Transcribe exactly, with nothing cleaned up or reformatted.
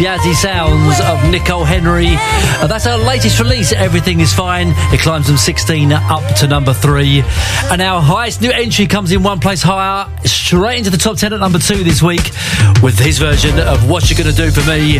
jazzy sounds of Nicole Henry. Uh, that's her latest release, Everything Is Fine. It climbs from sixteen up to number three. And our highest new entry comes in one place higher, straight into the top ten at number two this week, with his version of What You Gonna Do For Me.